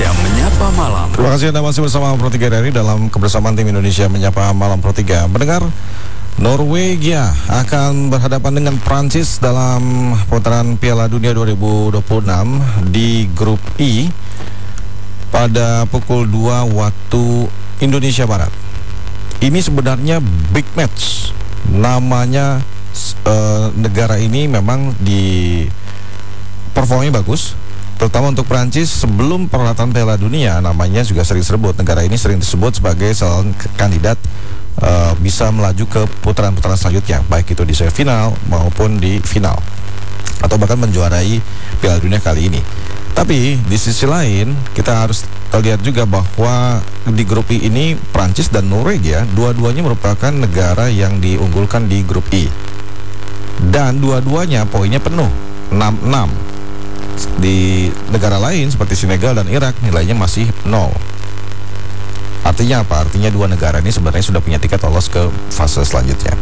Indonesia Menyapa Malam. Terima kasih Anda masih bersama Pro 3 RRI dalam kebersamaan tim Indonesia Menyapa Malam Pro 3. Mendengar, Norwegia akan berhadapan dengan Prancis dalam putaran Piala Dunia 2026 di grup I pada pukul 2 waktu Indonesia Barat. Ini sebenarnya big match. Namanya negara ini memang di performanya bagus, terutama untuk Prancis. Sebelum perhelatan Piala Dunia namanya juga sering disebut, negara ini sering disebut sebagai salah satu kandidat bisa melaju ke putaran-putaran selanjutnya, baik itu di semifinal maupun di final, atau bahkan menjuarai Piala Dunia kali ini. Tapi di sisi lain kita harus lihat juga bahwa di grup I ini Prancis dan Norwegia dua-duanya merupakan negara yang diunggulkan di grup I, dan dua-duanya poinnya penuh 6-6. Di negara lain seperti Senegal dan Irak nilainya masih 0. Artinya apa? Artinya dua negara ini sebenarnya sudah punya tiket lolos ke fase selanjutnya.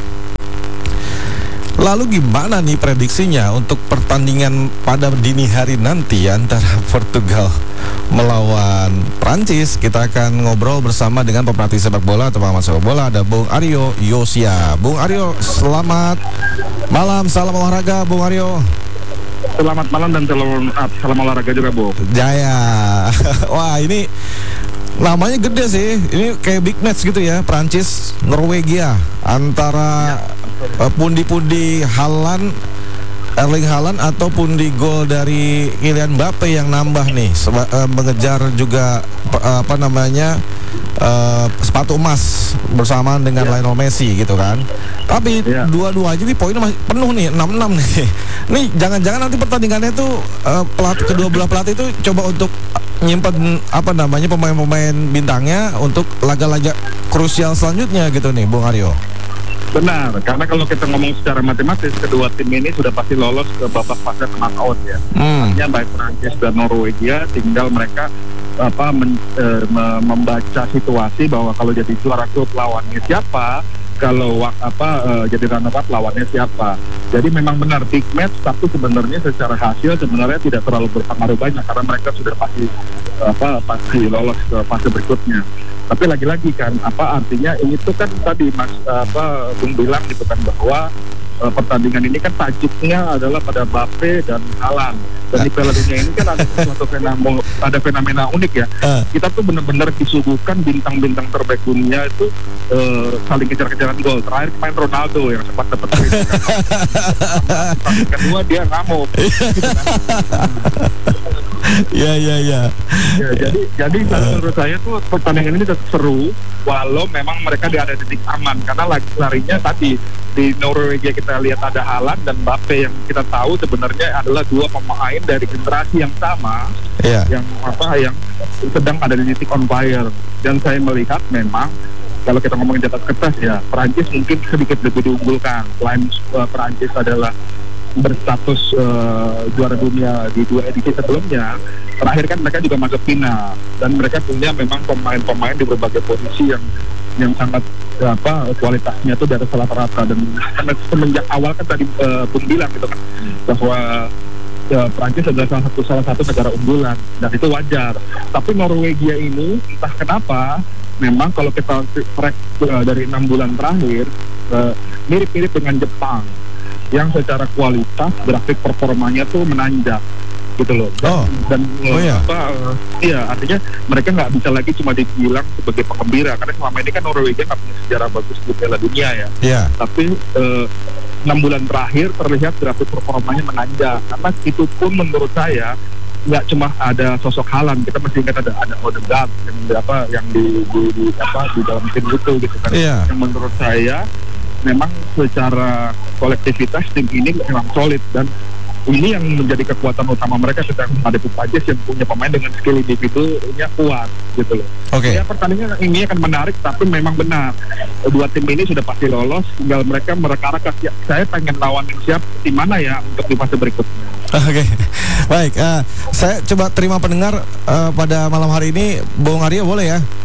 Lalu gimana nih prediksinya untuk pertandingan pada dini hari nanti antara Portugal melawan Prancis? Kita akan ngobrol bersama dengan pemerhati sepak bola atau pengamat sepak bola. Ada Bung Aryo Yosia. Bung Aryo, selamat malam, salam olahraga Bung Aryo. Selamat malam dan salam olahraga juga, Bu. Jaya. Wah, ini namanya gede sih. Ini kayak big match gitu ya, Prancis Norwegia, antara pundi-pundi Haaland, Erling Haaland, atau pundi gol dari Kylian Mbappe yang nambah nih, mengejar juga sepatu emas bersamaan dengan Lionel Messi gitu kan. Tapi dua-dua aja nih poinnya masih penuh nih, 6-6 nih. Nih jangan-jangan nanti pertandingannya tuh kedua belah pelatih itu coba untuk nyimpen pemain-pemain bintangnya untuk laga-laga krusial selanjutnya gitu nih, Bung Aryo. Benar, karena kalau kita ngomong secara matematis, kedua tim ini sudah pasti lolos ke babak fase knockout ya. Artinya baik Prancis dan Norwegia tinggal mereka membaca situasi bahwa kalau jadi juara grup lawannya siapa, kalau jadi runner up lawannya siapa. Jadi memang benar big match, tapi sebenarnya secara hasil sebenarnya tidak terlalu berpengaruh banyak karena mereka sudah pasti lolos ke fase berikutnya. Tapi lagi-lagi kan artinya ini tuh kan tadi Mas Bung bilang gitu kan bahwa pertandingan ini kan tajuknya adalah pada Mbappe dan Haaland. Dan di Piala Dunia ini kan ada suatu fenomena unik ya. Kita tuh benar-benar disuguhkan bintang-bintang terbaik dunia itu saling kejar-kejaran gol. Terakhir main Ronaldo yang sempat dapat kedua dia ngamuk gitu kan. Ya, jadi menurut saya tuh pertandingan ini tetap seru walau memang mereka ada di titik aman, karena larinya tadi di Norwegia kita lihat ada Haaland dan Mbappe yang kita tahu sebenarnya adalah dua pemain dari generasi yang sama, yang sedang ada di titik on fire. Dan saya melihat memang kalau kita ngomongin di atas kertas ya, Perancis mungkin sedikit lebih diunggulkan. Selain Perancis adalah berstatus juara dunia di 2 edisi sebelumnya, terakhir kan mereka juga masuk final, dan mereka punya memang pemain-pemain di berbagai posisi yang sangat kualitasnya itu di atas rata-rata. Dan semenjak awal kan tadi Bung bilang gitu kan bahwa Prancis adalah salah satu negara unggulan, dan itu wajar. Tapi Norwegia ini entah kenapa memang kalau kita track dari 6 bulan terakhir mirip-mirip dengan Jepang, yang secara kualitas grafik performanya tuh menanjak gitu loh. Artinya mereka nggak bisa lagi cuma dibilang sebagai penggembira, karena selama ini kan Norwegia nggak punya sejarah bagus di Piala Dunia ya. Tapi 6 bulan terakhir terlihat grafik performanya menanjak, karena itu pun menurut saya nggak cuma ada sosok Haaland, kita mesti ingat ada Odegaard yang di dalam tim itu gitu kan. Yang menurut saya memang secara kolektivitas tim ini memang solid, dan ini yang menjadi kekuatan utama mereka sedang menghadapi Prancis yang punya pemain dengan skill individunya kuat gitu loh. Ya pertandingan ini akan menarik, tapi memang benar dua tim ini sudah pasti lolos, tinggal mereka mereka-reka saya pengen lawan siap di mana ya untuk di fase berikutnya. Baik, saya coba terima pendengar pada malam hari ini. Bung Aryo boleh ya?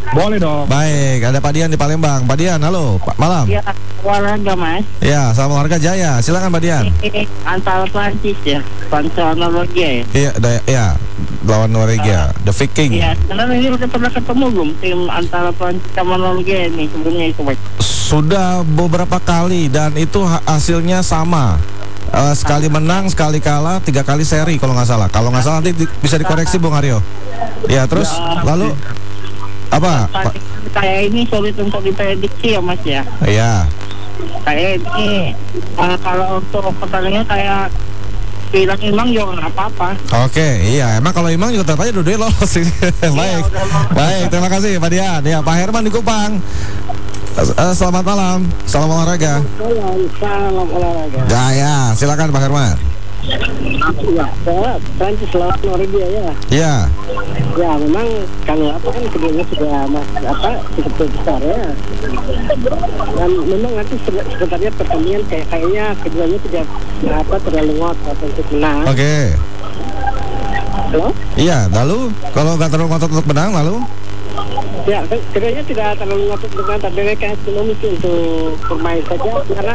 Boleh dong. Baik, ada Pak Dian di Palembang. Pak Dian, halo, malam. Ya, olahraga Mas. Ya, salam olahraga Jaya. Silakan Pak Dian. Antara Prancis ya, Prancis Norwegia ya. Iya, lawan Norwegia, The Viking. Iya, karena ini udah pernah ketemu belum tim antara Prancis sama Norwegia ini sebelumnya itu Mas? Sudah beberapa kali dan itu hasilnya sama. Sekali menang, sekali kalah, 3 kali seri kalau nggak salah. Kalau nggak salah nanti bisa dikoreksi Bung Aryo. Ya, terus lalu apa? Kayak ini sulit untuk diprediksi ya Mas ya. Iya. Kayak ini kalau untuk pertandingan kayak bilang imbang juga nggak apa-apa. Oke, iya. Emang kalau imbang juga tetap aja dua-duanya lolos. Baik, baik. Terima kasih Pak Dian. Ya, Pak Herman di Kupang. Selamat malam, salam olahraga. Salam olahraga. Ya, silakan Pak Herman. Ya, saya Prancis lawan Norwegia ya. Ya, Ya, memang kalau kan keduanya sudah cukup besar ya. Dan memang nanti sebenarnya pertandingan kayaknya keduanya tidak terlalu ngotot untuk menang. oke. Halo? Iya, lalu kalau nggak terlalu ngotot untuk menang, lalu? Ya, keduanya tidak terlalu ngotot untuk menang, tapi mereka ekonomis untuk bermain saja karena